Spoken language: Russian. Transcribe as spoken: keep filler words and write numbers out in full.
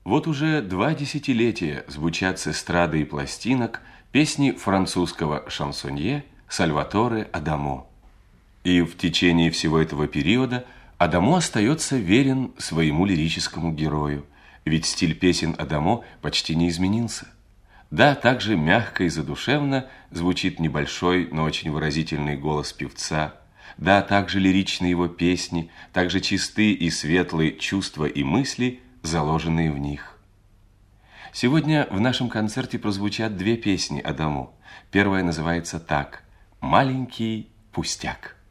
Вот уже два десятилетия звучат с эстрады и пластинок песни французского шансонье Сальваторе Адамо. И в течение всего этого периода Адамо остается верен своему лирическому герою, ведь стиль песен Адамо почти не изменился. Да, также мягко и задушевно звучит небольшой, но очень выразительный голос певца. Да, также лиричны его песни, также чисты и светлые чувства и мысли, заложенные в них. Сегодня в нашем концерте прозвучат две песни Адамо. Первая называется так: «Маленький пустяк».